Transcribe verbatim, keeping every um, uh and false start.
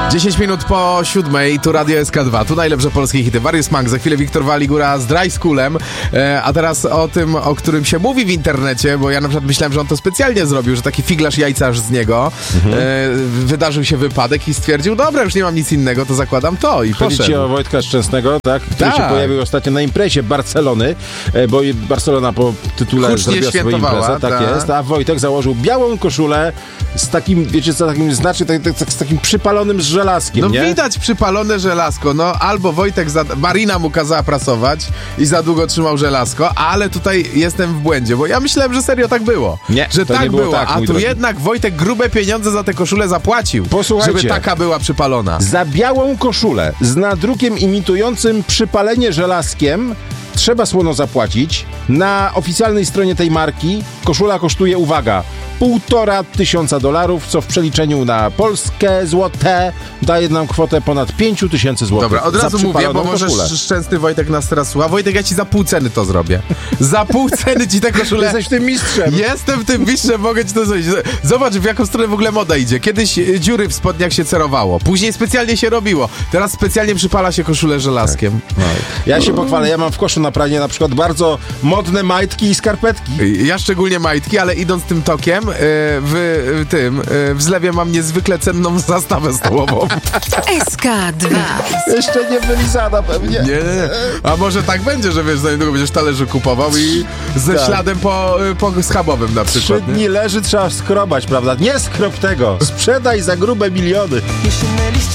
dziesięć minut po siódmej, tu Radio S K dwa, tu najlepsze polskie hity. Warius Mank, za chwilę Wiktor Waligura z Dry Schoolem, e, a teraz o tym, o którym się mówi w internecie, bo ja na przykład myślałem, że on to specjalnie zrobił, że taki figlarz jajcarz z niego, mhm. e, wydarzył się wypadek i stwierdził, dobra, już nie mam nic innego, to zakładam to i Chodzi poszedł. ci o Wojtka Szczęsnego, tak? Który tak. się pojawił ostatnio na imprezie Barcelony, e, bo Barcelona po tytule Hucznie zrobiła swoją imprezę, tak ta. jest, a Wojtek założył białą koszulę z takim, wiecie co, takim znaczy, tak, tak, z takim przypalonym z żelazkiem, No nie? widać przypalone żelazko, no albo Wojtek, za... Marina mu kazała prasować i za długo trzymał żelazko, ale tutaj jestem w błędzie, bo ja myślałem, że serio tak było. Nie, że to tak nie było było, tak, a mój tu drogi. jednak Wojtek grube pieniądze za tę koszulę zapłacił, Posłuchajcie. żeby taka była przypalona. Za białą koszulę z nadrukiem imitującym przypalenie żelazkiem trzeba słono zapłacić. Na oficjalnej stronie tej marki koszula kosztuje, uwaga, półtora tysiąca dolarów, co w przeliczeniu na polskie złote daje nam kwotę ponad pięć tysięcy złotych. Dobra, od razu mówię, bo może sz- szczęsny Wojtek nas teraz słucha. Wojtek, ja ci za pół ceny to zrobię. Za pół ceny ci tę koszulę... Jesteś tym mistrzem. Jestem tym mistrzem, mogę ci to zrobić. Zobacz, w jaką stronę w ogóle moda idzie. Kiedyś dziury w spodniach się cerowało, później specjalnie się robiło. Teraz specjalnie przypala się koszulę żelazkiem. Tak. No. Ja się pochwalę, ja mam w koszu na pranie na przykład bardzo modne majtki i skarpetki. Ja szczególnie majtki, ale idąc tym tokiem, yy, w, w tym, yy, w zlewie mam niezwykle cenną zastawę stołową. S K dwa. Jeszcze nie wylizana pewnie. Nie, nie, nie. A może tak będzie, że wiesz, za niedługo będziesz talerzu kupował i ze tak. śladem po, po schabowym na przykład. Trzy dni leży, trzeba skrobać, prawda? Nie skrob tego. Sprzedaj za grube miliony.